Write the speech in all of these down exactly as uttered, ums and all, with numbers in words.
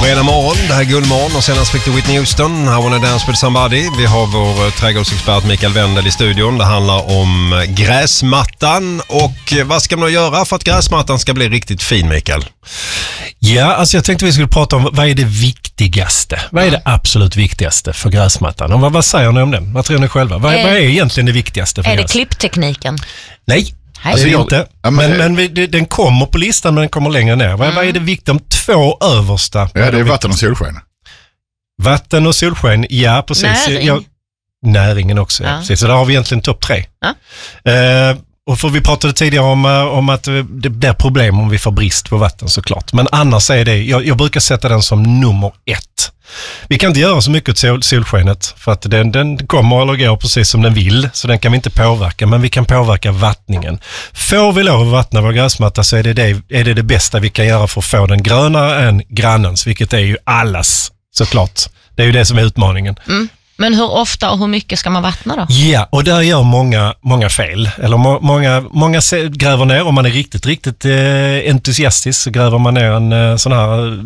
Fredag morgon, det här är Guldmorgon och senast fick du Whitney Houston, I wanna dance with somebody. Vi har vår trädgårdsexpert Mikael Wendel i studion. Det handlar om gräsmattan och vad ska man göra för att gräsmattan ska bli riktigt fin, Mikael? Ja, alltså jag tänkte vi skulle prata om vad är det viktigaste? Vad är det absolut viktigaste för gräsmattan? Och vad, vad säger ni om den? Vad tror ni själva? Vad, är, vad är egentligen det viktigaste för Är gräs? det klipptekniken? Nej. Alltså, det är jag, inte. Ja, men men, men vi, det, den kommer på listan, men den kommer längre ner. Vad, Mm. vad är det viktiga? De två översta? Ja, det är vatten och solsken. Vatten och solsken, ja precis. Näring. Ja, näringen också, ja. Ja. Precis. Så där har vi egentligen topp tre. Ja. Eh, och för vi pratade tidigare om, om att det blir problem om vi får brist på vatten såklart. Men annars är det, jag, jag brukar sätta den som nummer ett. Vi kan inte göra så mycket åt sol, solskenet för att den, den kommer eller går precis som den vill, så den kan vi inte påverka, men vi kan påverka vattningen. Får vi lov att vattna vår gräsmatta så är det det, är det det bästa vi kan göra för att få den grönare än grannens, vilket är ju allas såklart. Det är ju det som är utmaningen. Mm. Men hur ofta och hur mycket ska man vattna då? Ja, och där gör många, många fel. Eller må, många, många se, gräver ner, om man är riktigt, riktigt eh, entusiastisk så gräver man ner en eh, sån här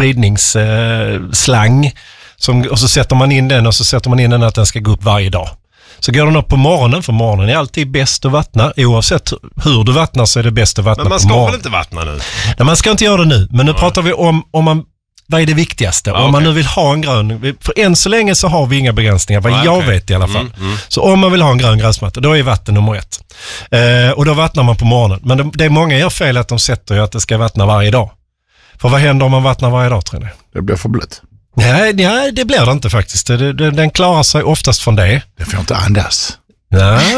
spridningsslang eh, som, och så sätter man in den och så sätter man in den att den ska gå upp varje dag. Så går den upp på morgonen, för morgonen är alltid bäst att vattna. Oavsett hur du vattnar så är det bäst att vattna på men man morgonen. ska väl inte vattna nu? Nej, man ska inte göra det nu, men nu ja. pratar vi om, om man vad är det viktigaste? Ja, om man okay. nu vill ha en grön, för än så länge så har vi inga begränsningar, vad ja, jag okay. vet i alla fall. Mm, mm. Så om man vill ha en grön gräsmatta, då är vatten nummer ett. Eh, och då vattnar man på morgonen. Men det, det är många gör fel att de sätter ju att det ska vattna varje dag. För vad händer om man vattnar varje dag, tror ni? Det blir för blött. Nej, nej, det blir det inte faktiskt. Det, det, den klarar sig oftast från det. Det får inte andas. Nej,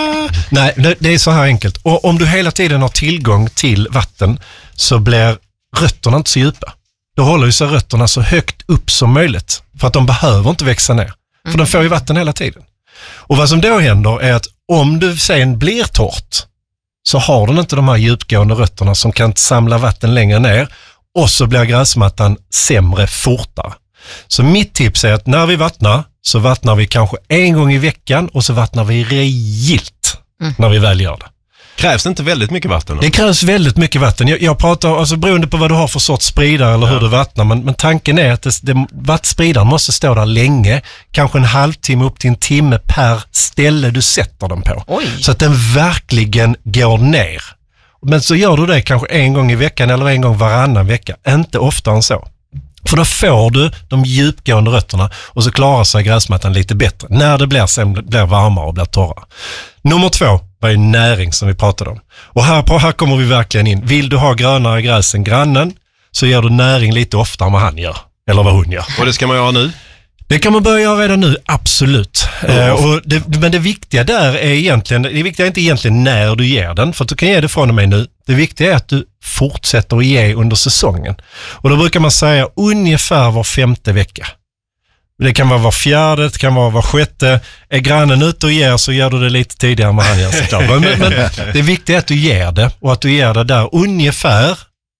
nej det, det är så här enkelt. Och om du hela tiden har tillgång till vatten så blir rötterna inte så djupa. Då håller ju sig rötterna så högt upp som möjligt. För att de behöver inte växa ner. För mm. de får ju vatten hela tiden. Och vad som då händer är att om du sen blir torrt så har den inte de här djupgående rötterna som kan samla vatten längre ner. Och så blir gräsmattan sämre fortare. Så mitt tips är att när vi vattnar så vattnar vi kanske en gång i veckan och så vattnar vi rejält mm. när vi väl gör det. Krävs det inte väldigt mycket vatten då? Det krävs väldigt mycket vatten. Jag, jag pratar, alltså beroende på vad du har för sorts spridare eller ja. hur du vattnar, men, men tanken är att det, det, vattspridaren måste stå där länge, kanske en halvtimme upp till en timme per ställe du sätter den på. Oj. Så att den verkligen går ner. Men så gör du det kanske en gång i veckan eller en gång varannan vecka, inte oftare än så. För då får du de djupgående rötterna och så klarar sig gräsmattan lite bättre när det blir, sen blir varmare och blir torrare. Nummer två var ju näring som vi pratade om. Och här, här kommer vi verkligen in. Vill du ha grönare gräs än grannen så ger du näring lite oftare än vad han gör. Eller vad hon gör. Och det ska man göra nu? Det kan man börja göra redan nu, absolut. Mm. Uh, och det, men det viktiga där är egentligen, det viktiga är inte egentligen när du ger den, för att du kan ge det från och med nu. Det viktiga är att du fortsätter att ge under säsongen. Och då brukar man säga ungefär var femte vecka. Det kan vara var fjärde, det kan vara var sjätte. Är grannen ute och ger så gör du det lite tidigare än vad han gör såklart. Men, men det viktiga är att du ger det och att du ger det där ungefär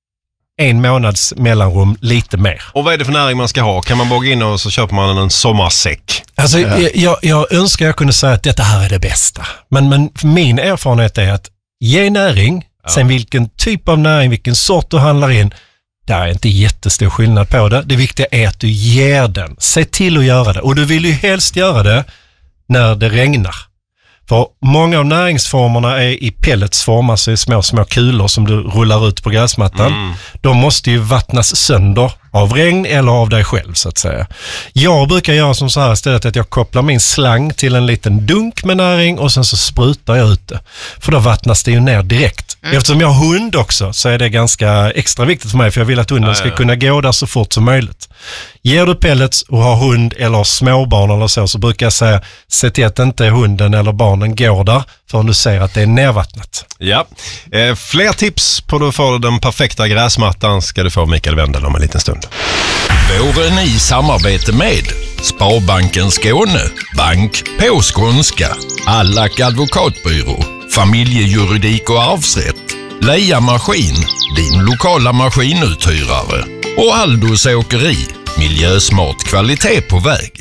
en månads mellanrum, lite mer. Och vad är det för näring man ska ha? Kan man bara gå in och så köper man en sommarsäck? Alltså, ja. jag, jag önskar jag kunde säga att detta här är det bästa. Men, men min erfarenhet är att ge näring, ja. sen vilken typ av näring, vilken sort du handlar in, det är inte jättestor skillnad på det. Det viktiga är att du ger den. Se till att göra det. Och du vill ju helst göra det när det regnar. För många av näringsformerna är i pelletsform, alltså i små, små kulor som du rullar ut på gräsmattan. Mm. De måste ju vattnas sönder av regn eller av dig själv så att säga. Jag brukar göra som så här istället att jag kopplar min slang till en liten dunk med näring och sen så sprutar jag ut det. För då vattnas det ju ner direkt. Mm. Eftersom jag har hund också så är det ganska extra viktigt för mig för jag vill att hunden ja, ska ja. kunna gå där så fort som möjligt. Ger du pellets och har hund eller småbarn eller så så brukar jag säga se till att inte hunden eller barnen går där förrän du ser att det är nervattnat. Ja, eh, fler tips på hur du får den perfekta gräsmattan ska du få Mikael Wendel om en liten stund. Våren i samarbete med Sparbanken Skåne, Bank på skånska, Allack advokatbyrå, Familjejuridik och arvsrätt, Leia Maskin, din lokala maskinuthyrare och Aldos Åkeri, miljösmart kvalitet på väg.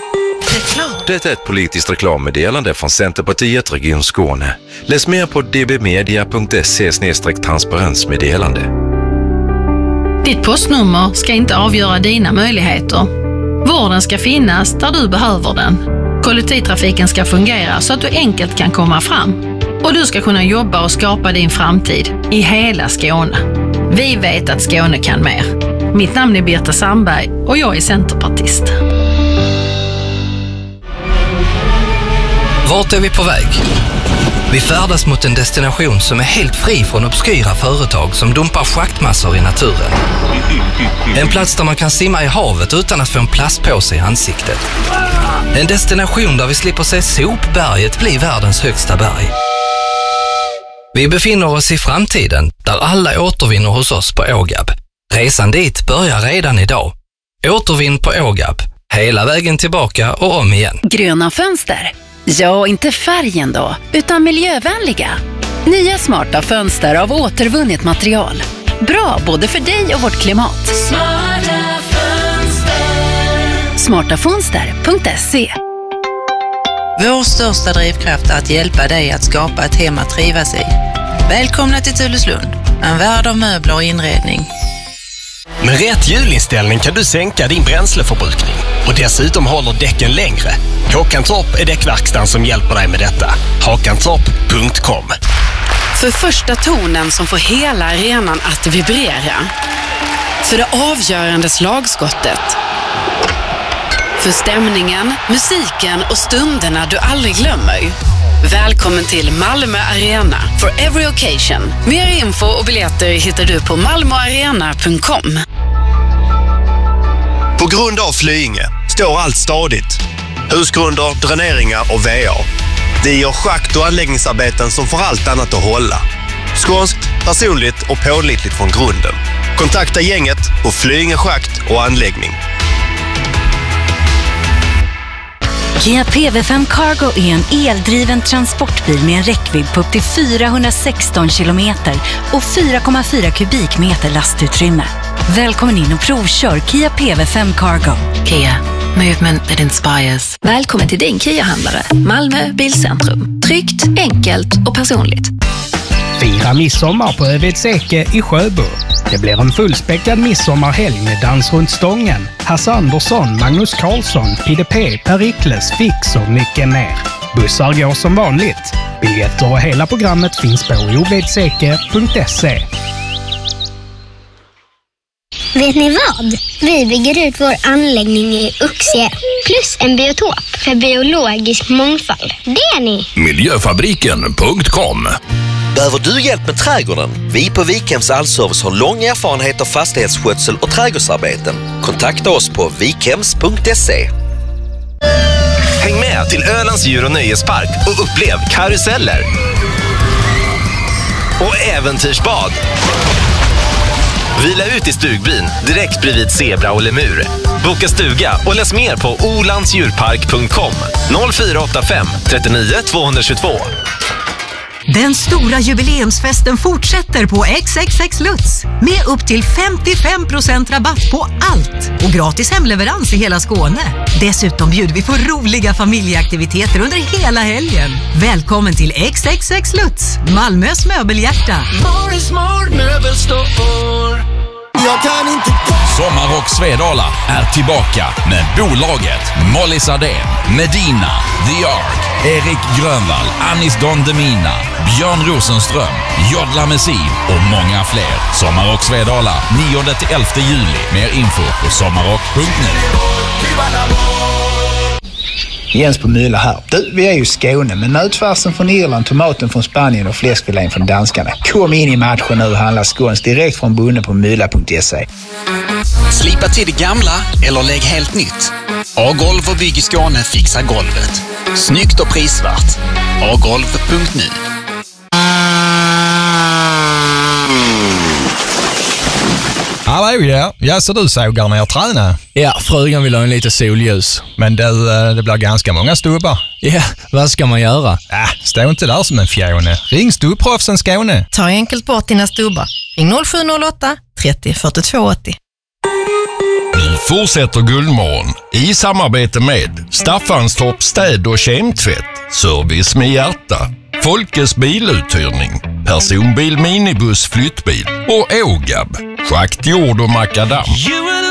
Det är ett politiskt reklammeddelande från Centerpartiet Region Skåne. Läs mer på dbmedia punkt se slash transparensmeddelande. Ditt postnummer ska inte avgöra dina möjligheter. Vården ska finnas där du behöver den. Kollektivtrafiken ska fungera så att du enkelt kan komma fram. Och du ska kunna jobba och skapa din framtid i hela Skåne. Vi vet att Skåne kan mer. Mitt namn är Birta Sandberg och jag är centerpartist. Vart är vi på väg? Vi färdas mot en destination som är helt fri från obskyra företag som dumpar schaktmassor i naturen. En plats där man kan simma i havet utan att få en plastpåse i ansiktet. En destination där vi slipper se sopberget bli världens högsta berg. Vi befinner oss i framtiden där alla återvinner hos oss på Ågab. Resan dit börjar redan idag. Återvinn på Ågab. Hela vägen tillbaka och om igen. Gröna fönster. Ja, inte färgen då, utan miljövänliga. Nya smarta fönster av återvunnet material. Bra både för dig och vårt klimat. Smarta fönster. smarta fönster punkt se. Vår största drivkraft är att hjälpa dig att skapa ett hem att trivas i. Välkomna till Tulleslund, en värld av möbler och inredning. Med rätt hjulinställning kan du sänka din bränsleförbrukning och dessutom håller däcken längre. Håkantorp är däckverkstan som hjälper dig med detta. Håkantorp punkt com. För första tonen som får hela arenan att vibrera. För det avgörande slagskottet. För stämningen, musiken och stunderna du aldrig glömmer. Välkommen till Malmö Arena for every occasion. Mer info och biljetter hittar du på malmo arena punkt com. På grund av Flyinge står allt stadigt. Husgrunder, dräneringar och V A. Vi gör schakt- och anläggningsarbeten som får allt annat att hålla. Skånskt, personligt och pålitligt från grunden. Kontakta gänget på Flyinge schakt och anläggning. Kia P V fem Cargo är en eldriven transportbil med en räckvidd på upp till fyrahundrasexton kilometer och fyra komma fyra kubikmeter lastutrymme. Välkommen in och provkör Kia P V fem Cargo. Kia, movement that inspires. Välkommen till din Kia-handlare. Malmö Bilcentrum. Tryggt, enkelt och personligt. Fira midsommar på Övedseke i Sjöbo. Det blir en fullspäckad midsommarhelg med dans runt stången, Hasse Andersson, Magnus Karlsson, P D P, Perikles, Fix och mycket mer. Bussar går som vanligt. Biljetter och hela programmet finns på ovedseke punkt se. Vet ni vad? Vi bygger ut vår anläggning i Uxie plus en biotop för biologisk mångfald. Det är ni! Miljöfabriken punkt com. Behöver du hjälp med trädgården? Vi på Vikhems Allservice har lång erfarenhet av fastighetsskötsel och trädgårdsarbeten. Kontakta oss på vikhems punkt se. Häng med till Ölands djur- och nöjespark och upplev karuseller och äventyrsbad. Vila ut i stugbyn direkt bredvid zebra och lemur. Boka stuga och läs mer på olandsdjurpark punkt com noll fyra åtta fem trettionio tvåhundratjugotvå. Den stora jubileumsfesten fortsätter på X X X Lutz med upp till femtiofem procent rabatt på allt och gratis hemleverans i hela Skåne. Dessutom bjuder vi på roliga familjeaktiviteter under hela helgen. Välkommen till X X X Lutz, Malmös möbelhjärta. Jag kan inte... Sommarrock Svedala är tillbaka med bolaget Molly Sardén, Medina, The Ark, Erik Grönvall, Anis Don Demina, Björn Rosenström, Jodla Messi och många fler. Sommarrock Svedala nionde till elfte juli. Mer info på sommarrock punkt nu. Jens på Mylla här. Du, vi är ju i Skåne, men nötfärsen från Irland, tomaten från Spanien och fläskfilén från danskarna. Kom in i matchen nu och handla skåns direkt från bonden på mylla punkt se. Slipa till det gamla eller lägg helt nytt. A-golv och bygg i Skåne fixar golvet. Snyggt och prisvärt. a golv punkt nu. Hallå ja, ja så du sågar ner träna? Ja, frugan vill ha en lite solljus. Men du, det blir ganska många stubbar. Ja, vad ska man göra? Äh, stå inte där som en fjone. Ring Stubbproffsen Skåne. Ta enkelt bort dina stubbar. Ring noll sju noll åtta trettio fyrtiotvå åttio. Nu fortsätter Guldmorgon i samarbete med Staffanstorp städ- och kemtvätt, service med hjärta, Folkets biluthyrning, personbil, minibuss, flyttbil och Ågab. Schaktjord och makadam. You